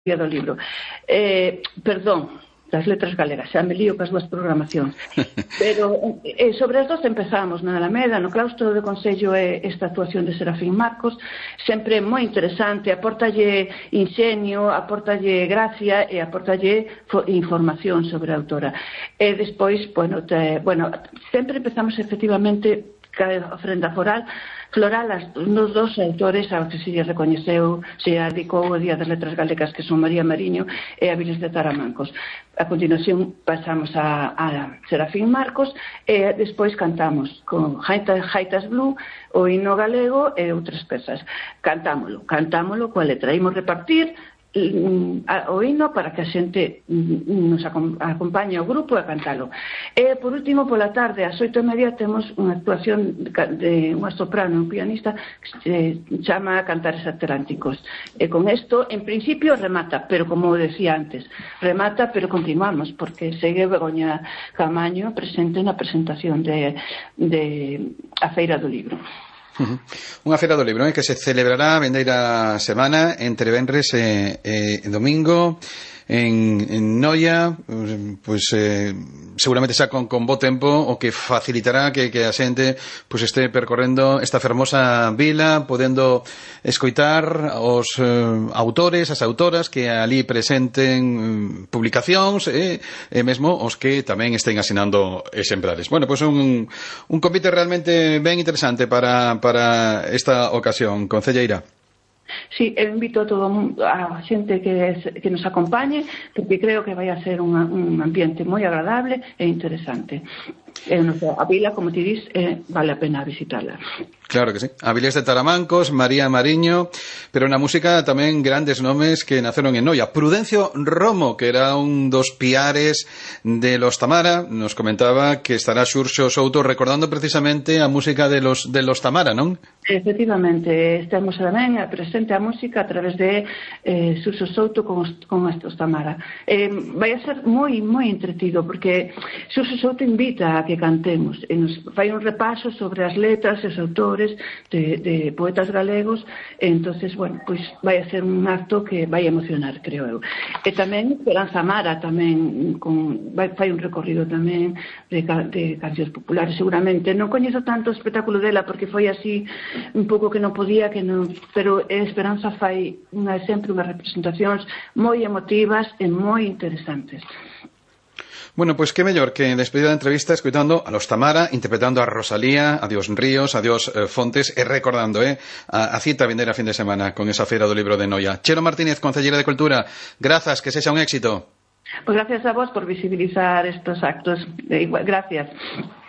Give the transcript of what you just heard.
do libro. Perdón, das letras galegas, xa me lío cas dúas programacións. Pero sobre as dos empezamos na Alameda, no claustro de Consello, esta actuación de Serafín Marcos, sempre moi interesante, aportalle inxenio, aportalle gracia e aportalle información sobre a autora. E despois, sempre empezamos efectivamente a ofrenda floral nos dos autores aos que se lle recoñeceu, se dedicou o Día das Letras Galegas, que son María Mariño e Avilés de Taramancos. A continuación pasamos a Serafín Marcos e despois cantamos con Jaitas Blue, o himno galego e outras pezas. Cantámolo coa letra, imos repartir o himno para que a xente nos acompañe ao grupo a cantalo. E por último, pola tarde ás 8:30 temos unha actuación de unha soprano, un pianista que se chama Cantares Atlánticos, e con isto en principio remata, pero como decía antes, remata pero continuamos, porque segue Begoña Camaño presente na presentación de a Feira do Libro. Unha feira do libro que se celebrará a vendeira semana entre venres e domingo en Noia, seguramente xa con bo tempo, o que facilitará que a xente este percorrendo esta fermosa vila, podendo escoitar os autores, as autoras que ali presenten publicacións e mesmo os que tamén estén asinando exemplares. Bueno, un convite realmente ben interesante para esta ocasión, concelleira. Sí, eu invito a todo a xente que nos acompañe, porque creo que vai a ser un ambiente moi agradable e interesante. A vila, como ti dis, vale a pena visitarla. Claro que sí. Avilés de Taramancos, María Mariño, pero na música tamén grandes nomes que naceron en Noia. Prudencio Romo, que era un dos piares de los Tamara, nos comentaba que estará Xurxo Souto recordando precisamente a música de los Tamara, non? Efectivamente, estamos tamén presente a música a través de Xurxo Souto con estos Tamara. Vai a ser moi entretido, porque Xurxo Souto invita a que cantemos e nos fai un repaso sobre as letras e os autores de poetas galegos, e entonces, vai a ser un acto que vai emocionar, creo eu. E tamén Esperanza Mara tamén fai un recorrido tamén de cancións populares. Seguramente non coñezo tanto o espectáculo dela porque foi así un pouco que non podía, pero Esperanza fai sempre unhas representacións moi emotivas e moi interesantes. Bueno, pues qué mellor que despedida de entrevista escoitando a los Tamara, interpretando a Rosalía, adiós Ríos, adiós Fontes e recordando a cita vindeira fin de semana con esa feira do libro de Noia. Chelo Martínez, concelleira de Cultura, grazas, que sexa un éxito. Pues gracias a vos por visibilizar estos actos. Gracias.